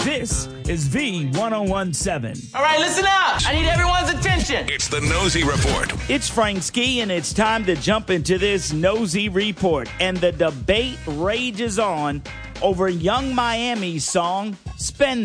This is V1017. All right, listen up. I need everyone's attention. It's the Nosy Report. It's Frank Ski, and it's time to jump into this Nosy Report. And the debate rages on over Young Miami's song, Spend